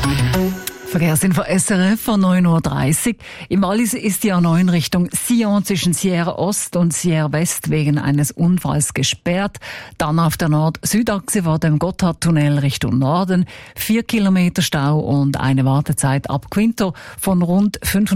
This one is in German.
Verkehrsinfo SRF von 9:30 Uhr. Im Wallis ist die A9 Richtung Sion zwischen Sierra Ost und Sierra West wegen eines Unfalls gesperrt. Dann auf der Nord-Süd-Achse vor dem Gotthardtunnel Richtung Norden 4 Kilometer Stau und eine Wartezeit ab Quinto von rund 5